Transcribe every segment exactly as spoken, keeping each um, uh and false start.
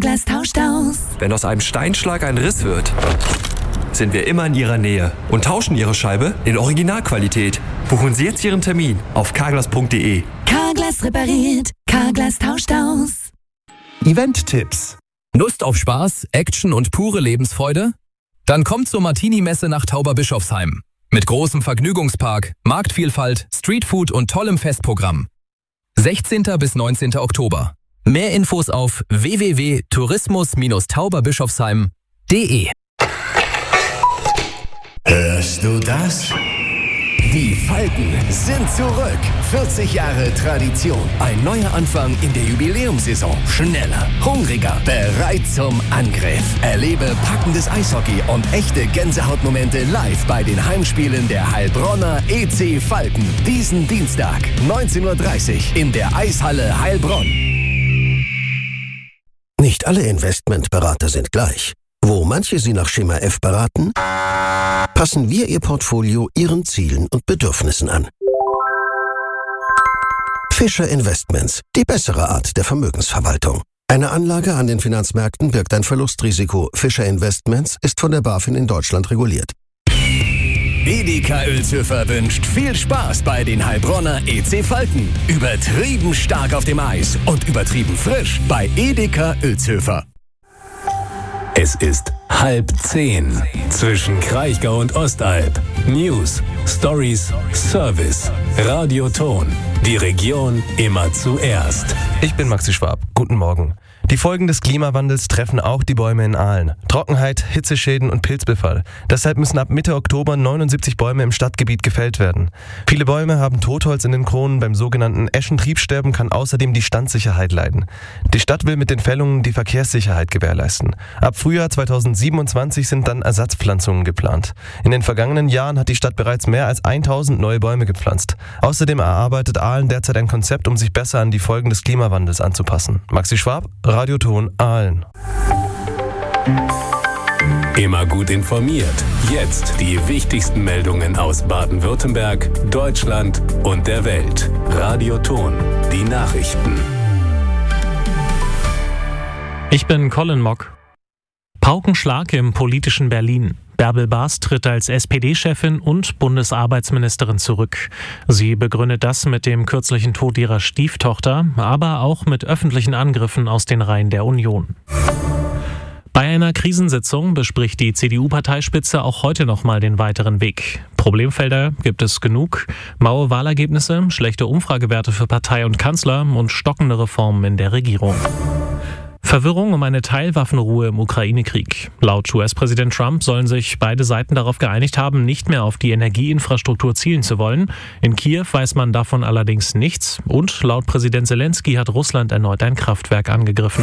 Carglass tauscht aus. Wenn aus einem Steinschlag ein Riss wird, sind wir immer in Ihrer Nähe und tauschen Ihre Scheibe in Originalqualität. Buchen Sie jetzt Ihren Termin auf carglass punkt de. Carglass repariert, Carglass tauscht aus. Event-Tipps. Lust auf Spaß, Action und pure Lebensfreude? Dann kommt zur Martini-Messe nach Tauberbischofsheim. Mit großem Vergnügungspark, Marktvielfalt, Streetfood und tollem Festprogramm. sechzehnten bis neunzehnten Oktober. Mehr Infos auf w w w punkt tourismus Bindestrich tauberbischofsheim punkt de. Hörst du das? Die Falken sind zurück. vierzig Jahre Tradition. Ein neuer Anfang in der Jubiläumssaison. Schneller, hungriger, bereit zum Angriff. Erlebe packendes Eishockey und echte Gänsehautmomente live bei den Heimspielen der Heilbronner E C Falken. Diesen Dienstag, neunzehn Uhr dreißig in der Eishalle Heilbronn. Nicht alle Investmentberater sind gleich. Wo manche Sie nach Schema F beraten, passen wir Ihr Portfolio Ihren Zielen und Bedürfnissen an. Fischer Investments, die bessere Art der Vermögensverwaltung. Eine Anlage an den Finanzmärkten birgt ein Verlustrisiko. Fischer Investments ist von der BaFin in Deutschland reguliert. Edeka Uelzhofer wünscht viel Spaß bei den Heilbronner E C Falken. Übertrieben stark auf dem Eis und übertrieben frisch bei Edeka Uelzhofer. Es ist halb zehn. Zwischen Kraichgau und Ostalb. News, Stories, Service. Radioton. Die Region immer zuerst. Ich bin Maxi Schwab. Guten Morgen. Die Folgen des Klimawandels treffen auch die Bäume in Aalen. Trockenheit, Hitzeschäden und Pilzbefall. Deshalb müssen ab Mitte Oktober neunundsiebzig Bäume im Stadtgebiet gefällt werden. Viele Bäume haben Totholz in den Kronen. Beim sogenannten Eschentriebsterben kann außerdem die Standsicherheit leiden. Die Stadt will mit den Fällungen die Verkehrssicherheit gewährleisten. Ab Frühjahr zweitausendsiebenundzwanzig sind dann Ersatzpflanzungen geplant. In den vergangenen Jahren hat die Stadt bereits mehr als tausend neue Bäume gepflanzt. Außerdem erarbeitet Aalen derzeit ein Konzept, um sich besser an die Folgen des Klimawandels anzupassen. Maxi Schwab, Radioton Aalen. Immer gut informiert. Jetzt die wichtigsten Meldungen aus Baden-Württemberg, Deutschland und der Welt. Radioton, die Nachrichten. Ich bin Colin Mock. Paukenschlag im politischen Berlin. Bärbel Baas tritt als S P D-Chefin und Bundesarbeitsministerin zurück. Sie begründet das mit dem kürzlichen Tod ihrer Stieftochter, aber auch mit öffentlichen Angriffen aus den Reihen der Union. Bei einer Krisensitzung bespricht die C D U-Parteispitze auch heute nochmal den weiteren Weg. Problemfelder gibt es genug: maue Wahlergebnisse, schlechte Umfragewerte für Partei und Kanzler und stockende Reformen in der Regierung. Verwirrung um eine Teilwaffenruhe im Ukraine-Krieg. Laut U S-Präsident Trump sollen sich beide Seiten darauf geeinigt haben, nicht mehr auf die Energieinfrastruktur zielen zu wollen. In Kiew weiß man davon allerdings nichts. Und laut Präsident Zelensky hat Russland erneut ein Kraftwerk angegriffen.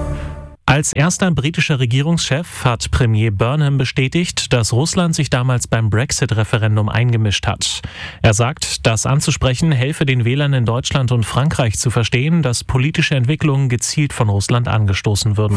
Als erster britischer Regierungschef hat Premier Burnham bestätigt, dass Russland sich damals beim Brexit-Referendum eingemischt hat. Er sagt, das anzusprechen helfe den Wählern in Deutschland und Frankreich zu verstehen, dass politische Entwicklungen gezielt von Russland angestoßen würden.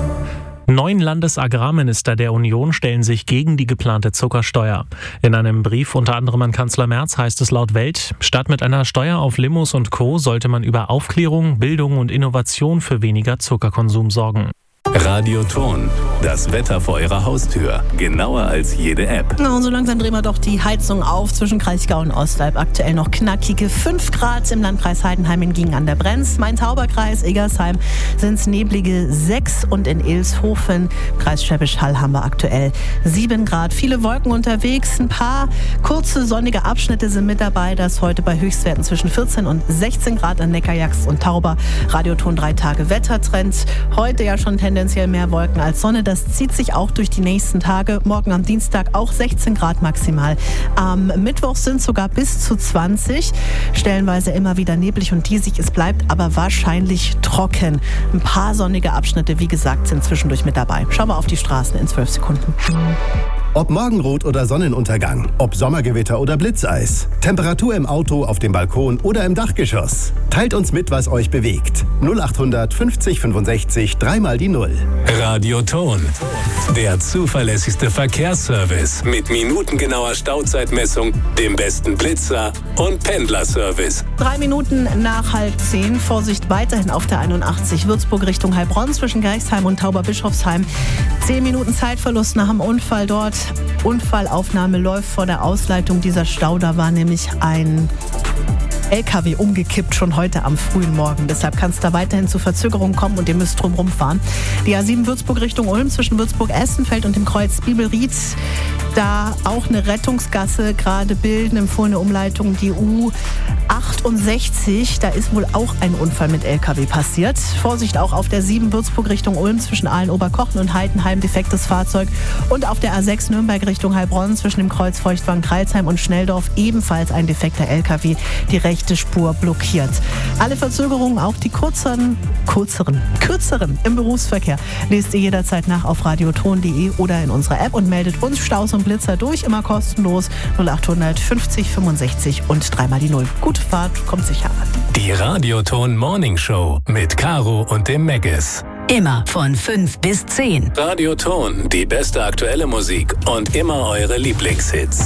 Neun Landesagrarminister der Union stellen sich gegen die geplante Zuckersteuer. In einem Brief unter anderem an Kanzler Merz heißt es laut Welt, statt mit einer Steuer auf Limos und Co. sollte man über Aufklärung, Bildung und Innovation für weniger Zuckerkonsum sorgen. Radioton, das Wetter vor Ihrer Haustür, genauer als jede App. Na, und so langsam drehen wir doch die Heizung auf zwischen Kraichgau und Ostalb. Aktuell noch knackige fünf Grad, im Landkreis Heidenheim hingegen an der Brenz. Main-Tauber-Kreis, Eggersheim sind es neblige sechs und in Ilshofen, Kreis Schwäbisch Hall, haben wir aktuell sieben Grad. Viele Wolken unterwegs, ein paar kurze sonnige Abschnitte sind mit dabei. Das heute bei Höchstwerten zwischen vierzehn und sechzehn Grad an Neckarjagst und Tauber. Radioton drei Tage Wettertrend. Heute ja schon tendenziell mehr Wolken als Sonne. Das zieht sich auch durch die nächsten Tage. Morgen am Dienstag auch sechzehn Grad maximal. Am Mittwoch sind sogar bis zu zwanzig. Stellenweise immer wieder neblig und diesig. Es bleibt aber wahrscheinlich trocken. Ein paar sonnige Abschnitte, wie gesagt, sind zwischendurch mit dabei. Schauen wir auf die Straßen in zwölf Sekunden. Ob Morgenrot oder Sonnenuntergang, ob Sommergewitter oder Blitzeis, Temperatur im Auto, auf dem Balkon oder im Dachgeschoss. Teilt uns mit, was euch bewegt. null achthundert fünfzig fünfundsechzig, dreimal die Null. Radioton, der zuverlässigste Verkehrsservice mit minutengenauer Stauzeitmessung, dem besten Blitzer und Pendlerservice. Drei Minuten nach halb zehn. Vorsicht weiterhin auf der einundachtzig Würzburg Richtung Heilbronn zwischen Geistheim und Tauberbischofsheim. Zehn Minuten Zeitverlust nach dem Unfall dort. Unfallaufnahme läuft vor der Ausleitung dieser Stau. Da war nämlich ein L K W umgekippt, schon heute am frühen Morgen. Deshalb kann es da weiterhin zu Verzögerungen kommen und ihr müsst drum rumfahren. Die A sieben Würzburg Richtung Ulm zwischen Würzburg-Essenfeld und dem Kreuz Bibelried. Da auch eine Rettungsgasse gerade bilden, empfohlene Umleitung die U achtundsechzig. Da ist wohl auch ein Unfall mit L K W passiert. Vorsicht auch auf der sieben Würzburg Richtung Ulm zwischen Aalen-Oberkochen und Heidenheim, defektes Fahrzeug. Und auf der A sechs Nürnberg Richtung Heilbronn zwischen dem Kreuz Feuchtwagen-Kreilsheim und Schnelldorf ebenfalls ein defekter L K W. Die rechte Spur blockiert. Alle Verzögerungen, auch die kürzeren, kürzeren, kürzeren im Berufsverkehr, lest ihr jederzeit nach auf radioton punkt de oder in unserer App und meldet uns Staus und Blitzer durch, immer kostenlos. null achthundert fünfzig fünfundsechzig und dreimal die Null. Gute Fahrt, kommt sicher an. Die Radioton Morning Show mit Caro und dem Meggis. Immer von fünf bis zehn. Radioton, die beste aktuelle Musik und immer eure Lieblingshits.